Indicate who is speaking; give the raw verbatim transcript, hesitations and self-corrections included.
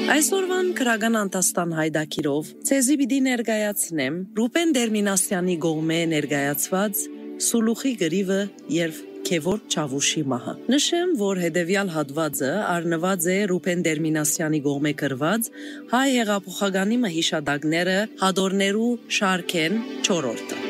Speaker 1: Այսօրվան քրական անտաստան հայդակիրով ցեզի պիտի ներկայացնեմ Ռուբեն Դերմինասյանի գողմե ներկայացված Սուլուխի գրիվը եւ Քևորգ Չավուշի մահը։ Նշեմ, որ հետևյալ հատվածը առնված է Ռուբեն Դերմինասյանի գողմե գրված հայ հեղափոխականի հիշադակները հադորներու շարքեն չորրորդը։